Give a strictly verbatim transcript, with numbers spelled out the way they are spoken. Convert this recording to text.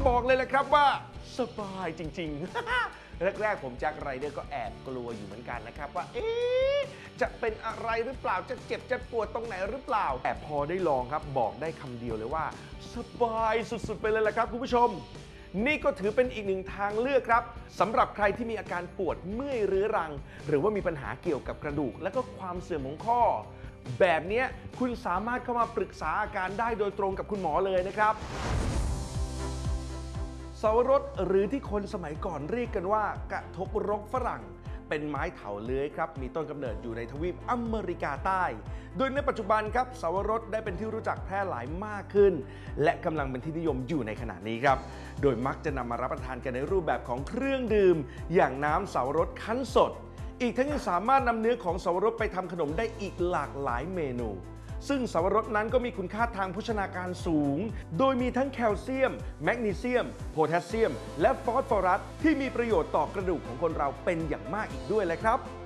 บอกเลยแหละครับว่าสบายจริงๆ แรกๆผมแจ็คไรเดอร์ก็แอบกลัวอยู่เหมือนกันนะครับว่าเอ๊ะจะเป็นอะไรหรือเปล่าจะเจ็บจะปวดตรงไหนหรือเปล่าแต่พอได้ลองครับบอกได้คำเดียวเลยว่าสบายสุดๆไปเลยแหละครับคุณผู้ชมนี่ก็ถือเป็นอีกหนึ่งทางเลือกครับสำหรับใครที่มีอาการปวดเมื่อยเรื้อรังหรือว่ามีปัญหาเกี่ยวกับกระดูกและก็ความเสื่อมของข้อแบบนี้คุณสามารถเข้ามาปรึกษาอาการได้โดยตรงกับคุณหมอเลยนะครับเสาวรสหรือที่คนสมัยก่อนเรียกกันว่ากระทบรกฝรั่งเป็นไม้เถาเลื้อยครับมีต้นกำเนิดอยู่ในทวีปอเมริกาใต้โดยในปัจจุบันครับเสาวรสได้เป็นที่รู้จักแพร่หลายมากขึ้นและกำลังเป็นที่นิยมอยู่ในขณะนี้ครับโดยมักจะนำมารับประทานกันในรูปแบบของเครื่องดื่มอย่างน้ำเสาวรสคั้นสดอีกทั้งยังสามารถนำเนื้อของเสาวรสไปทำขนมได้อีกหลากหลายเมนูซึ่งเสาวรสนั้นก็มีคุณค่าทางโภชนาการสูงโดยมีทั้งแคลเซียมแมกนีเซียมโพแทสเซียมและฟอสฟอรัสที่มีประโยชน์ต่อกระดูกของคนเราเป็นอย่างมากอีกด้วยเลยครับ